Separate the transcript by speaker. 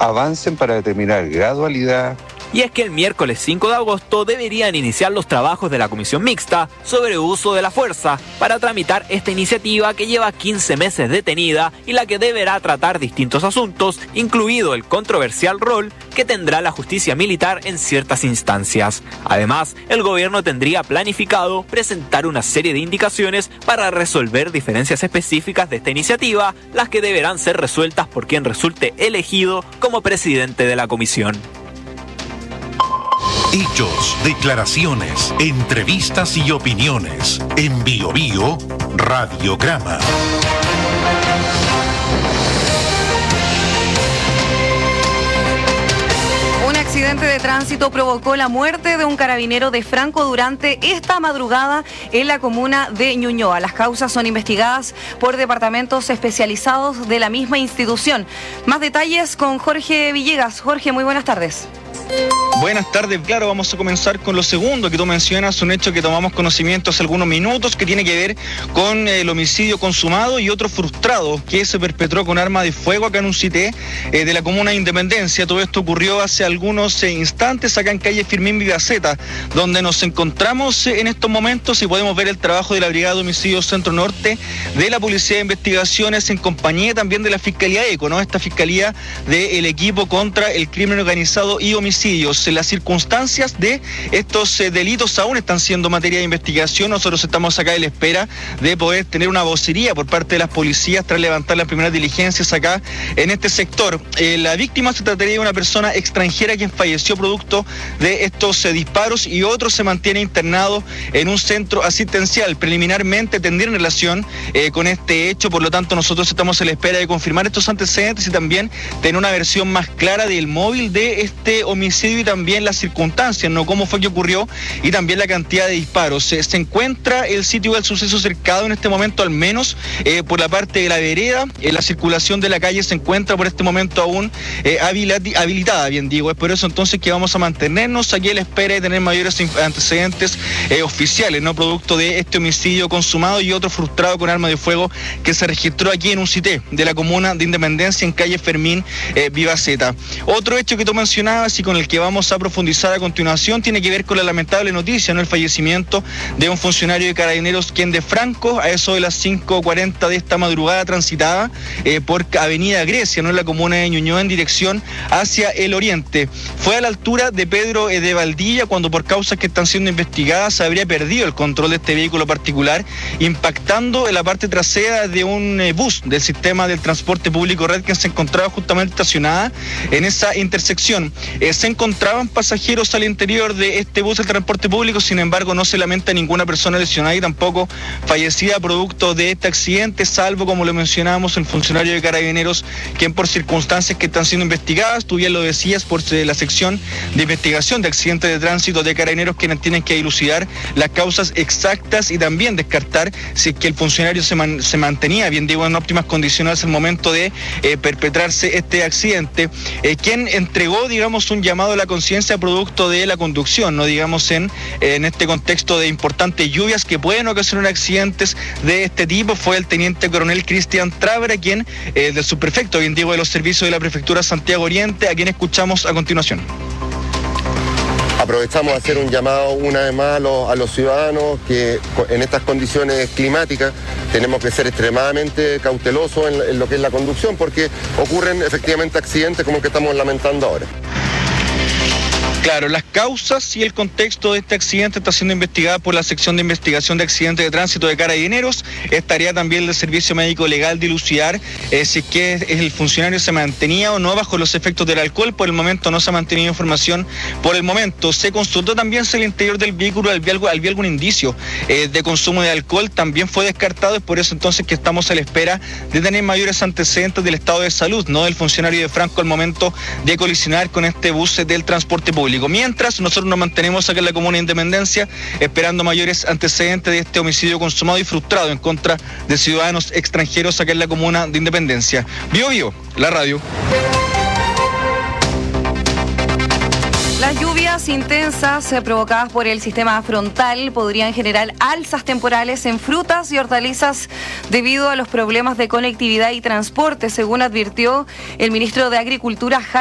Speaker 1: avancen para determinar gradualidad.
Speaker 2: Y es que el miércoles 5 de agosto deberían iniciar los trabajos de la Comisión Mixta sobre uso de la fuerza para tramitar esta iniciativa que lleva 15 meses detenida y la que deberá tratar distintos asuntos, incluido el controversial rol que tendrá la justicia militar en ciertas instancias. Además, el gobierno tendría planificado presentar una serie de indicaciones para resolver diferencias específicas de esta iniciativa, las que deberán ser resueltas por quien resulte elegido como presidente de la comisión.
Speaker 3: Hechos, declaraciones, entrevistas y opiniones. En Bio Bio, Radiograma.
Speaker 4: Un accidente de tránsito provocó la muerte de un carabinero de Franco durante esta madrugada en la comuna de Ñuñoa. Las causas son investigadas por departamentos especializados de la misma institución. Más detalles con Jorge Villegas. Jorge, muy buenas tardes.
Speaker 5: Buenas tardes, claro, vamos a comenzar con lo segundo que tú mencionas, un hecho que tomamos conocimiento hace algunos minutos que tiene que ver con el homicidio consumado y otro frustrado que se perpetró con arma de fuego acá en un CITE de la comuna de Independencia. Todo esto ocurrió hace algunos instantes acá en calle Firmín Vivaceta, donde nos encontramos en estos momentos y podemos ver el trabajo de la Brigada de Homicidios Centro Norte de la Policía de Investigaciones en compañía también de la Fiscalía ECO, ¿no? Esta Fiscalía del equipo contra el crimen organizado y homicidios. Las circunstancias de estos delitos aún están siendo materia de investigación. Nosotros estamos acá en la espera de poder tener una vocería por parte de las policías tras levantar las primeras diligencias acá en este sector. La víctima se trataría de una persona extranjera quien falleció producto de estos disparos y otro se mantiene internado en un centro asistencial. Preliminarmente tendría relación con este hecho, por lo tanto nosotros estamos en la espera de confirmar estos antecedentes y también tener una versión más clara del móvil de este homicidio y también las circunstancias, ¿no? Cómo fue que ocurrió y también la cantidad de disparos. Se encuentra el sitio del suceso cercado en este momento, al menos por la parte de la vereda. La circulación de la calle se encuentra por este momento aún habilitada, bien digo. Es por eso entonces que vamos a mantenernos aquí a la espera de tener mayores antecedentes oficiales, ¿no? Producto de este homicidio consumado y otro frustrado con arma de fuego que se registró aquí en un CITE de la comuna de Independencia en calle Fermín Vivaceta. Otro hecho que tú mencionabas y con el que vamos a profundizar a continuación tiene que ver con la lamentable noticia, ¿no? El fallecimiento de un funcionario de Carabineros quien de Franco a eso de las 5:40 de esta madrugada transitaba por Avenida Grecia, ¿no? En la comuna de Ñuñoa en dirección hacia el oriente. Fue a la altura de Pedro de Valdivia cuando por causas que están siendo investigadas habría perdido el control de este vehículo particular, impactando en la parte trasera de un bus del sistema del transporte público Red que se encontraba justamente estacionada en esa intersección. Se encontraban pasajeros al interior de este bus del transporte público, sin embargo no se lamenta ninguna persona lesionada y tampoco fallecida producto de este accidente, salvo, como lo mencionábamos, el funcionario de Carabineros, quien por circunstancias que están siendo investigadas, tú bien lo decías, por la sección de investigación de accidentes de tránsito de Carabineros, quienes tienen que dilucidar las causas exactas y también descartar si es que el funcionario se mantenía, bien digo, en óptimas condiciones al momento de perpetrarse este accidente, quien entregó, digamos, un llamado a la conciencia producto de la conducción, no digamos en este contexto de importantes lluvias que pueden ocasionar accidentes de este tipo. Fue el teniente coronel Cristian Travera, quien del subprefecto, bien digo, de los servicios de la prefectura Santiago Oriente, a quien escuchamos a continuación.
Speaker 6: Aprovechamos a hacer un llamado una vez más a los ciudadanos que en estas condiciones climáticas tenemos que ser extremadamente cautelosos en lo que es la conducción, porque ocurren efectivamente accidentes como el que estamos lamentando ahora.
Speaker 5: Claro, las causas y el contexto de este accidente está siendo investigada por la sección de investigación de accidentes de tránsito de Carabineros. Es tarea también del Servicio Médico Legal dilucidar si es que el funcionario se mantenía o no bajo los efectos del alcohol. Por el momento no se ha mantenido información. Por el momento se consultó también si el interior del vehículo había algún indicio de consumo de alcohol. También fue descartado. Es por eso entonces que estamos a la espera de tener mayores antecedentes del estado de salud, no del funcionario de Franco al momento de colisionar con este bus del transporte público. Mientras, nosotros nos mantenemos acá en la comuna de Independencia esperando mayores antecedentes de este homicidio consumado y frustrado en contra de ciudadanos extranjeros acá en la comuna de Independencia. Bio Bio, la radio.
Speaker 4: Las lluvias intensas provocadas por el sistema frontal podrían generar alzas temporales en frutas y hortalizas debido a los problemas de conectividad y transporte, según advirtió el ministro de Agricultura,